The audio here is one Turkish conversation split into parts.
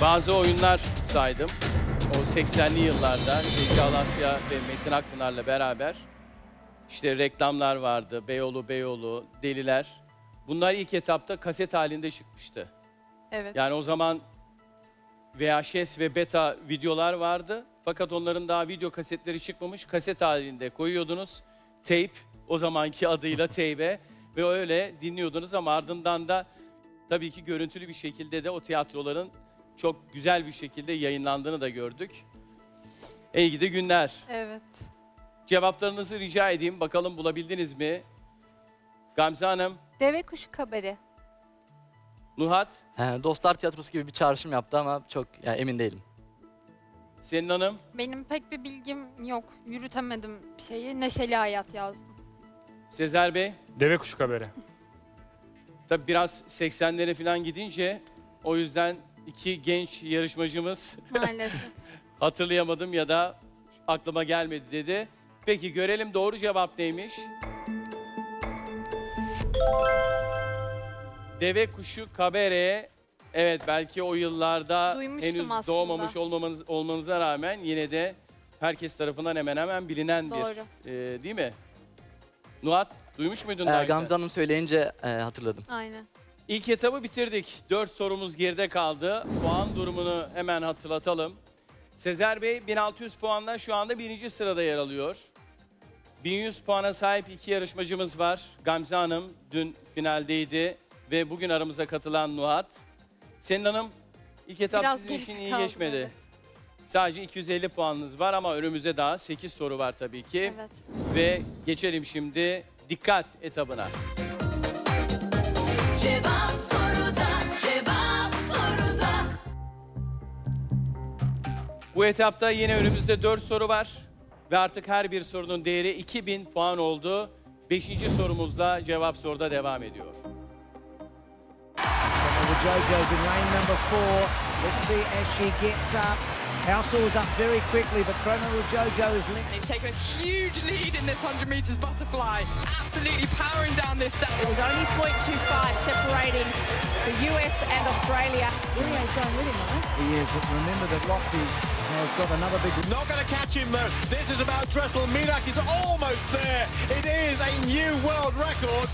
Bazı oyunlar saydım. O 80'li yıllarda Zeki Alasya ve Metin Akpınar'la beraber işte reklamlar vardı. Beyoğlu, Deliler. Bunlar ilk etapta kaset halinde çıkmıştı. Evet. Yani o zaman VHS ve beta videolar vardı. Fakat onların daha video kasetleri çıkmamış. Kaset halinde koyuyordunuz. Tape, o zamanki adıyla teybe ve öyle dinliyordunuz ama ardından da tabii ki görüntülü bir şekilde de o tiyatroların çok güzel bir şekilde yayınlandığını da gördük. İyi gidi günler. Evet. Cevaplarınızı rica edeyim. Bakalım bulabildiniz mi? Gamze Hanım, Deve kuşu kabare. Nuhat, Dostlar Tiyatrosu gibi bir çağrışım yaptı ama çok emin değilim. Selin Hanım, Benim pek bir bilgim yok. Yürütemedim şeyi. Neşeli Hayat yazdım. Sezer Bey. Deve kuşu haberi. Tabii biraz 80'lere falan gidince o yüzden iki genç yarışmacımız Maalesef. hatırlayamadım ya da aklıma gelmedi dedi. Peki görelim doğru cevap neymiş? Deve kuşu kabare. Evet, belki o yıllarda Duymuştum henüz aslında. doğmamış olmanıza rağmen yine de herkes tarafından hemen hemen bilinen Doğru. bir değil mi? Nuhat, duymuş muydun daha önce? Gamze Hanım söyleyince hatırladım. Aynen. İlk etabı bitirdik. 4 sorumuz geride kaldı. Puan durumunu hemen hatırlatalım. Sezer Bey 1600 puanla şu anda 1. sırada yer alıyor. 1100 puana sahip iki yarışmacımız var. Gamze Hanım dün finaldeydi ve bugün aramıza katılan Nuhat. Selin Hanım, ilk etap Biraz sizin için gerisi iyi kaldı, geçmedi. evet. Sadece 250 puanınız var ama önümüzde daha 8 soru var tabii ki. Evet. Ve geçelim şimdi dikkat etabına. Cevap soruda, cevap soruda. Bu etapta yine önümüzde 4 soru var. Ve artık her bir sorunun değeri 2000 puan oldu. 5. sorumuzda cevap soruda devam ediyor. Jojo's in lane number 4. Let's see as she gets up. Houseall's up very quickly, but Chrono Jojo is linked. He's taken a huge lead in this 100 metres butterfly, absolutely powering down this set. It was only 0.25 separating the US and Australia. He is, but remember that Lofty has got another big... Not going to catch him though. This is about Dressel. Minak is almost there. It is a new world record.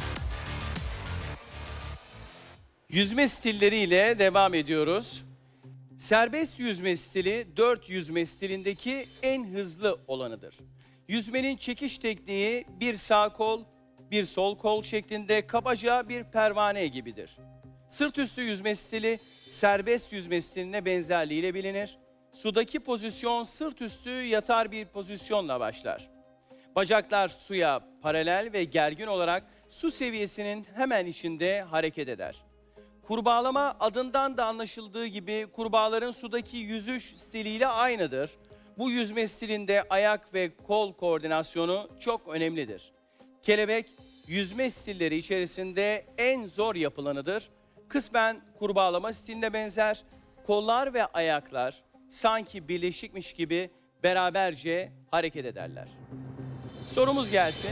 Yüzme stilleriyle devam ediyoruz. Serbest yüzme stili 4 yüzme stilindeki en hızlı olanıdır. Yüzmenin çekiş tekniği bir sağ kol, bir sol kol şeklinde kabaca bir pervane gibidir. Sırt üstü yüzme stili serbest yüzme stiline benzerliğiyle bilinir. Sudaki pozisyon sırt üstü yatar bir pozisyonla başlar. Bacaklar suya paralel ve gergin olarak su seviyesinin hemen içinde hareket eder. Kurbağalama adından da anlaşıldığı gibi kurbağaların sudaki yüzüş stiliyle aynıdır. Bu yüzme stilinde ayak ve kol koordinasyonu çok önemlidir. Kelebek yüzme stilleri içerisinde en zor yapılanıdır. Kısmen kurbağalama stiline benzer. Kollar ve ayaklar sanki birleşikmiş gibi beraberce hareket ederler. Sorumuz gelsin.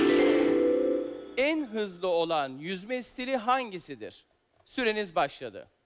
En hızlı olan yüzme stili hangisidir? Süreniz başladı.